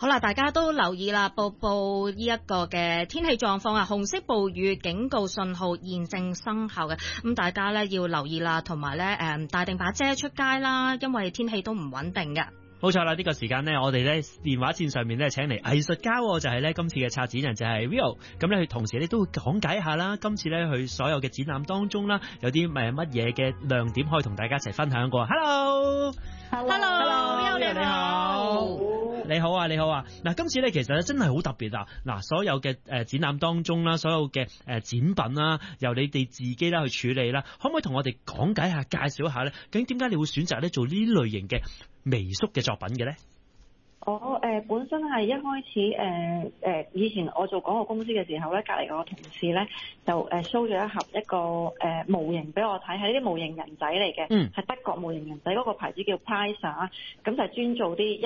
好啦，大家都留意啦，報呢一個嘅天氣狀況啊，紅色暴雨警告信號現正生效嘅，咁大家咧要留意啦，同埋咧帶定把遮出街啦，因為天氣都唔穩定嘅。 冇錯啦，呢個時間呢，我哋咧電話線上面咧請嚟藝術家，就係咧今次嘅策展人就係 Rio， 咁咧佢同時咧都會講解下啦，今次咧佢所有嘅展覽當中啦，有啲乜嘢嘅亮點可以同大家一齊分享過。Hello，Rio 你好，你好啊！嗱，今次咧其實咧真係好特別啊！嗱，所有嘅展覽當中啦，所有嘅展品啦，由你哋自己啦去處理啦，可唔可以同我哋講解下、介紹一下咧？究竟點解你會選擇咧做呢類型嘅微縮嘅作品嘅咧？ 我本身係一開始以前我做廣告公司嘅時候咧，隔離個同事咧就show 咗一個模型俾我睇，係呢啲模型人仔嚟嘅，係德國模型人仔，嗰個牌子叫 Pisa， 咁就係專做啲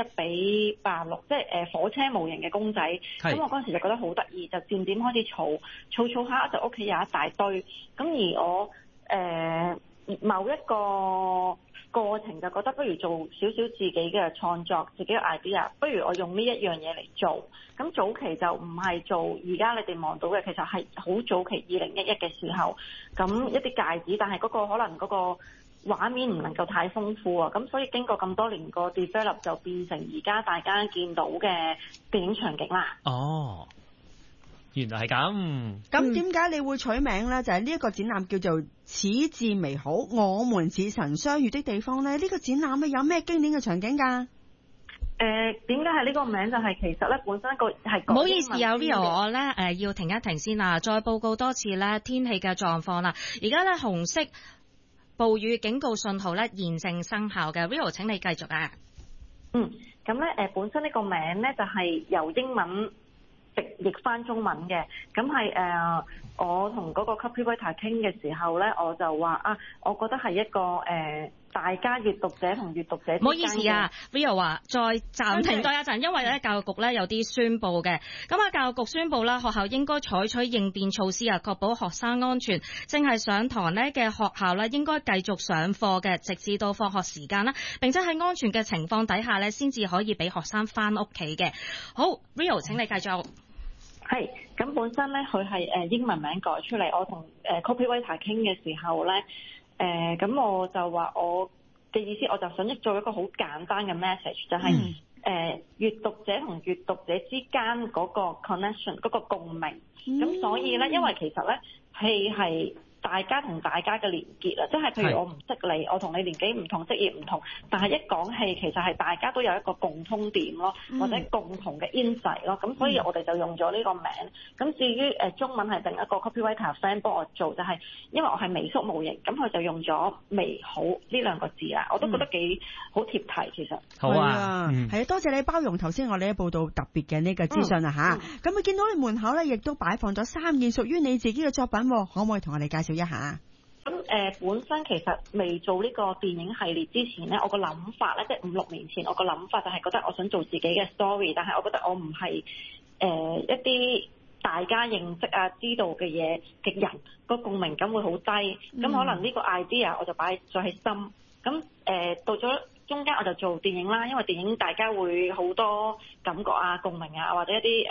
1:86，即係火車模型嘅公仔。咁我嗰陣時就覺得好得意，就漸點開始儲下，就屋企有一大堆。咁而我某一個過程就覺得不如做少少自己嘅創作，自己嘅 idea， 不如我用呢一樣嘢嚟做。咁早期就唔係做而家你哋望到嘅，其實係好早期2011嘅時候，咁一啲戒指，但係嗰個可能嗰個畫面唔能夠太豐富啊，咁所以經過咁多年個 develop 就變成而家大家見到嘅電影場景啦。 哦，原來係咁。 咁點解你會取名呢？就係呢一個展覽叫做此致美好，我們似曾相遇的地方呢。呢個展覽咧有咩經典嘅場景㗎？ 點解係呢個名？就係其實咧本身個係。唔好意思啊 Rio， 我咧要停一停先啦，再報告多次咧天氣嘅狀況啦。而家咧紅色暴雨警告信號咧現正生效嘅 Rio， 請你繼續啊。 咁咧本身呢個名咧就係由英文直譯翻中文嘅，咁係我同嗰個 copywriter 傾嘅時候咧，我就話我覺得係一個大家閱讀者同閱讀者之間嘅。唔好意思啊 Rio 話再暫停多一陣，因為咧教育局咧有啲宣佈嘅，咁教育局宣佈啦，學校應該採取應變措施確保學生安全。正係上堂咧嘅學校咧應該繼續上課嘅，直至到放學時間啦，並且喺安全嘅情況底下咧，先至可以俾學生翻屋企嘅。好 Rio， 請你繼續。 係，咁本身咧佢係英文名改出嚟，我同copywriter 傾嘅時候咧，咁我就話我嘅意思，我就想做一個好簡單嘅 message， 就係閱讀者同閱讀者之間嗰個 connection， 嗰個共鳴。咁所以咧，因為其實咧係大家同大家嘅連結啊，即係譬如我唔識你，我同你年紀唔同，職業唔同，但係一講戲其實係大家都有一個共通點咯，或者共同嘅 insight 咯，咁所以我哋就用咗呢個名。咁至於中文係另一個 copywriter friend 幫我做，就係因為我係微縮模型，咁佢就用咗美好呢兩個字啦，我都覺得幾好貼題其實。 好啊， 係啊，多謝你包容頭先我哋報道特別嘅呢個資訊啊吓。咁見到你門口咧，亦都擺放咗3件屬於你自己嘅作品，可唔可以同我哋介紹一下？ 咁本身其實未做呢個電影系列之前咧，我個諗法咧，即係5-6年前，我個諗法就係覺得我想做自己嘅 story， 但係我覺得我唔係一啲大家認識啊、知道嘅嘢嘅人，個共鳴感會好低。咁可能呢個 idea 我就擺咗喺心。咁到咗中間我就做電影啦，因為電影大家會好多感覺啊、共鳴啊，或者一啲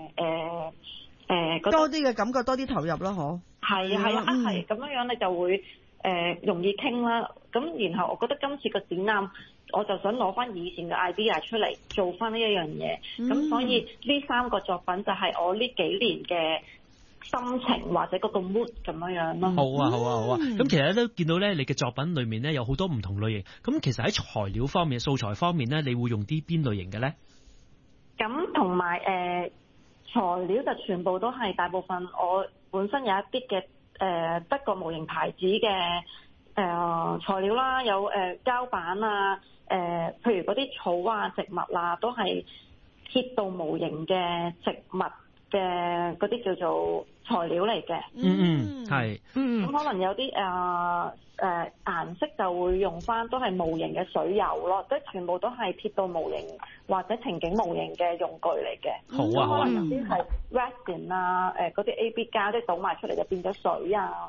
多啲嘅感覺，多啲投入咯，嗬。 係咁樣你就會容易傾啦。咁然後我覺得今次個展覽，我就想攞翻以前嘅 idea 出嚟做翻呢一樣嘢。咁所以呢3個作品就係我呢幾年嘅心情或者嗰個 mood 咁樣咯。 好啊。咁其實都見到咧，你嘅作品裏面咧有好多唔同類型。咁其實喺材料方面、素材方面咧，你會用啲邊類型嘅咧？咁同埋材料就全部都係大部分我本身有一啲嘅德國模型牌子嘅材料啦，有膠板啊，譬如嗰啲草啊、植物啊，都係鐵道模型嘅植物嘅嗰啲叫做材料嚟嘅。 係。 咁可能有啲顏色就會用翻都係模型嘅水油咯，即係全部都係鐵道模型或者情景模型嘅用具嚟嘅。 好啊。 可能有啲係 resin 啊，嗰啲 AB 膠即係倒埋出嚟就變咗水啊。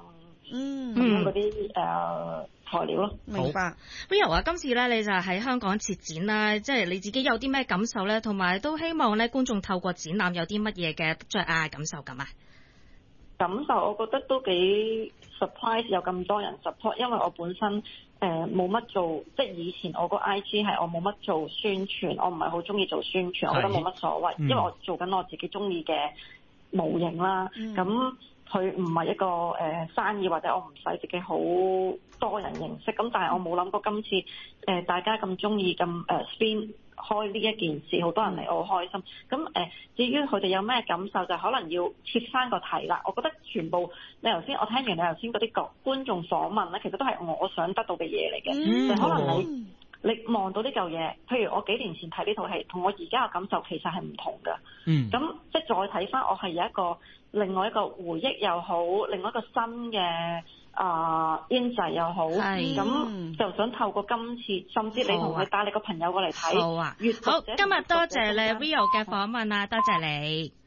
咁樣嗰啲材料咯。 明白。 Rio 啊，今次咧你就喺香港設展啦，即係你自己有啲咩感受咧？同埋都希望咧觀眾透過展覽有啲乜嘢嘅着眼感受咁啊？ 感受我覺得都幾 surprise 有咁多人 support， 因為我本身冇乜做，即係以前我個 IG 係我冇乜做宣傳，我唔係好中意做宣傳，我覺得冇乜所謂，因為我做緊我自己中意嘅模型啦。咁佢唔係一個生意，或者我唔使自己好多人認識。咁但係我冇諗過今次大家咁中意咁spin開呢一件事，好多人嚟，我好開心。咁至於佢哋有咩感受，就可能要切翻個題啦。我覺得全部我聽完你頭先嗰啲觀眾訪問咧，其實都係我想得到嘅嘢嚟嘅。就可能你望到呢嚿嘢，譬如我幾年前睇呢套戲，同我而家嘅感受其實係唔同㗎。咁即係再睇翻，我係有一個另外一個回憶又好，另外一個新嘅編製又好，咁就想透過今次，甚至你同佢帶你個朋友過嚟睇。 好啊，好，今日多謝你 Rio 嘅訪問啊，多謝你。